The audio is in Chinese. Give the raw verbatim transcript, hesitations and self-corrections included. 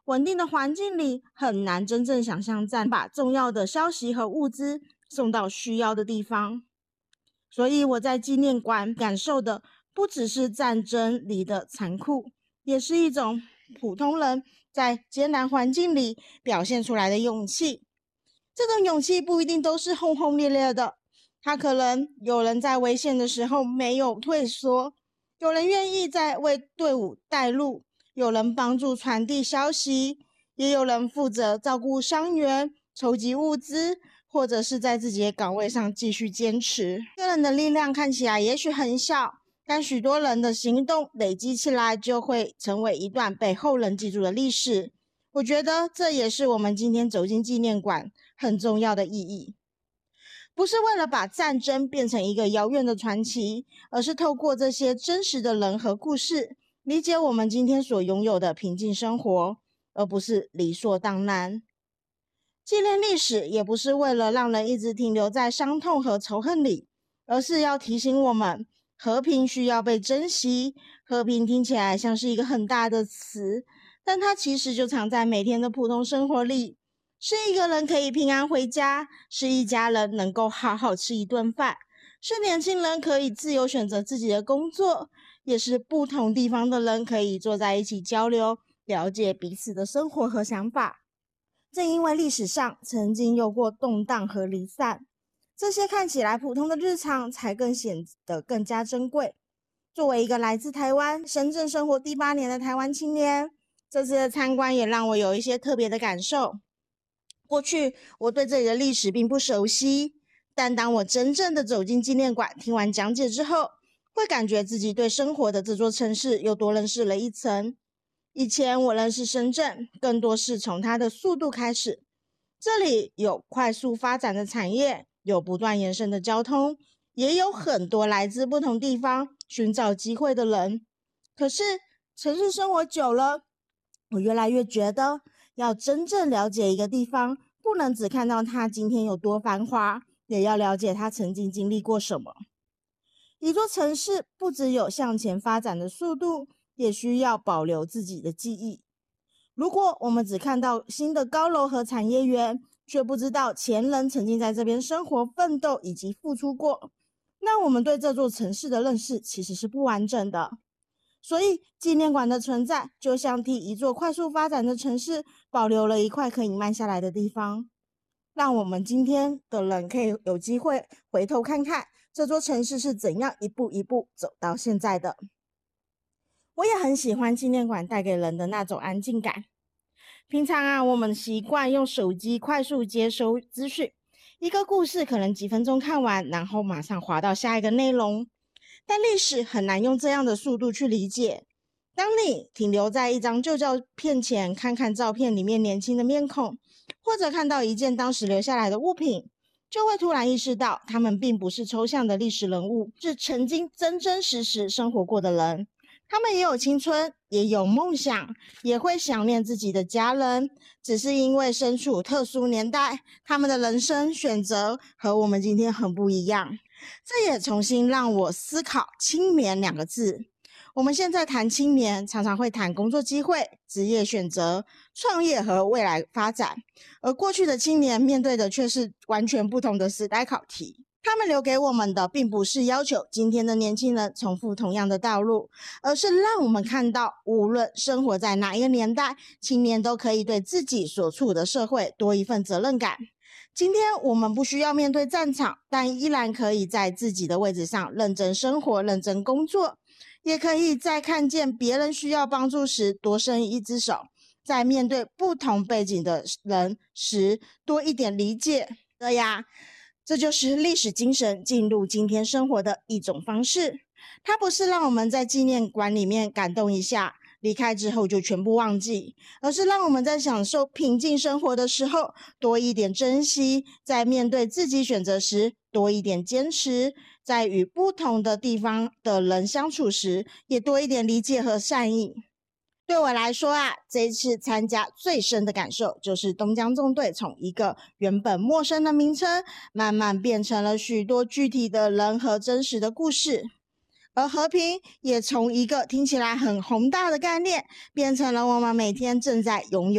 稳定的环境里，很难真正想象战把重要的消息和物资送到需要的地方。所以我在纪念馆感受的不只是战争里的残酷，也是一种普通人在艰难环境里表现出来的勇气。这种勇气不一定都是轰轰烈烈的，他可能有人在危险的时候没有退缩，有人愿意在为队伍带路，有人帮助传递消息，也有人负责照顾伤员、筹集物资，或者是在自己的岗位上继续坚持。个人的力量看起来也许很小，但许多人的行动累积起来，就会成为一段被后人记住的历史。我觉得这也是我们今天走进纪念馆很重要的意义。不是为了把战争变成一个遥远的传奇，而是透过这些真实的人和故事，理解我们今天所拥有的平静生活，而不是理所当然。纪念历史也不是为了让人一直停留在伤痛和仇恨里，而是要提醒我们，和平需要被珍惜。和平听起来像是一个很大的词，但它其实就藏在每天的普通生活里。是一个人可以平安回家，是一家人能够好好吃一顿饭，是年轻人可以自由选择自己的工作，也是不同地方的人可以坐在一起交流，了解彼此的生活和想法。正因为历史上曾经有过动荡和离散，这些看起来普通的日常才更显得更加珍贵。作为一个来自台湾、深圳生活第八年的台湾青年，这次的参观也让我有一些特别的感受。过去我对这里的历史并不熟悉，但当我真正的走进纪念馆，听完讲解之后，会感觉自己对生活的这座城市又多认识了一层。以前我认识深圳，更多是从它的速度开始。这里有快速发展的产业，有不断延伸的交通，也有很多来自不同地方寻找机会的人。可是城市生活久了，我越来越觉得，要真正了解一个地方，不能只看到它今天有多繁华，也要了解它曾经经历过什么。一座城市不只有向前发展的速度，也需要保留自己的记忆。如果我们只看到新的高楼和产业园，却不知道前人曾经在这边生活、奋斗以及付出过，那我们对这座城市的认识其实是不完整的。所以纪念馆的存在就像替一座快速发展的城市保留了一块可以慢下来的地方，让我们今天的人可以有机会回头看看这座城市是怎样一步一步走到现在的。我也很喜欢纪念馆带给人的那种安静感。平常啊，我们习惯用手机快速接收资讯，一个故事可能几分钟看完，然后马上滑到下一个内容。但历史很难用这样的速度去理解。当你停留在一张旧照片前，看看照片里面年轻的面孔，或者看到一件当时留下来的物品，就会突然意识到，他们并不是抽象的历史人物，是曾经真真实实生活过的人。他们也有青春，也有梦想，也会想念自己的家人，只是因为身处特殊年代，他们的人生选择和我们今天很不一样。这也重新让我思考青年两个字。我们现在谈青年，常常会谈工作机会、职业选择、创业和未来发展，而过去的青年面对的却是完全不同的时代考题。他们留给我们的并不是要求今天的年轻人重复同样的道路，而是让我们看到，无论生活在哪一个年代，青年都可以对自己所处的社会多一份责任感。今天我们不需要面对战场，但依然可以在自己的位置上认真生活、认真工作，也可以在看见别人需要帮助时多伸一只手，在面对不同背景的人时多一点理解。对呀，这就是历史精神进入今天生活的一种方式。它不是让我们在纪念馆里面感动一下，离开之后就全部忘记，而是让我们在享受平静生活的时候多一点珍惜，在面对自己选择时多一点坚持，在与不同的地方的人相处时也多一点理解和善意。对我来说啊，这一次参加最深的感受就是东江纵队从一个原本陌生的名称，慢慢变成了许多具体的人和真实的故事。而和平也从一个听起来很宏大的概念，变成了我们每天正在拥有